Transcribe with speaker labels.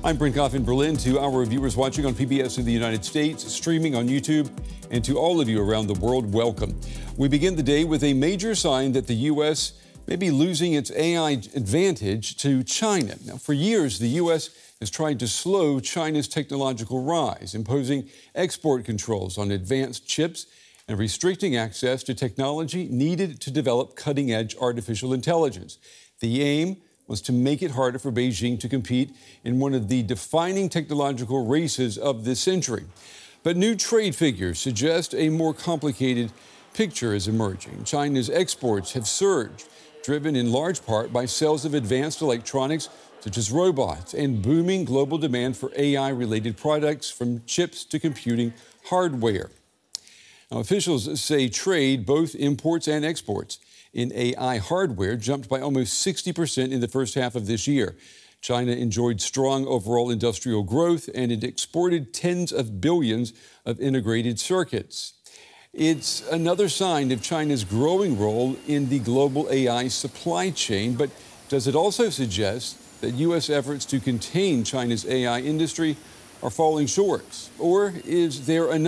Speaker 1: I'm Brent Goff in Berlin. To our viewers watching on PBS in the United States, streaming on YouTube, and to all of you around the world, welcome. We begin the day with a major sign that the U.S. may be losing its AI advantage to China. Now, for years, the U.S. has tried to slow China's technological rise, imposing export controls on advanced chips and restricting access to technology needed to develop cutting-edge artificial intelligence. The aim was to make it harder for Beijing to compete in one of the defining technological races of this century. But new trade figures suggest a more complicated picture is emerging. China's exports have surged, driven in large part by sales of advanced electronics such as robots and booming global demand for AI-related products from chips to computing hardware. Now, officials say trade, both imports and exports, in AI hardware jumped by almost 60% in the first half of this year. China enjoyed strong overall industrial growth, and it exported tens of billions of integrated circuits. It's another sign of China's growing role in the global AI supply chain, but does it also suggest that U.S. efforts to contain China's AI industry are falling short? Or is there another